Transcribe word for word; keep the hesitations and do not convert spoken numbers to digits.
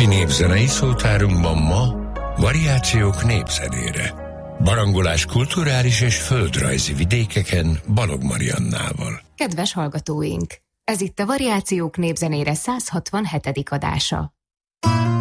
Napi népzenei szótárunkban ma variációk népzenére. Barangolás kulturális és földrajzi vidékeken Balog Mariannával. Kedves hallgatóink! Ez itt a Variációk népzenére száz hatvanhetedik adása.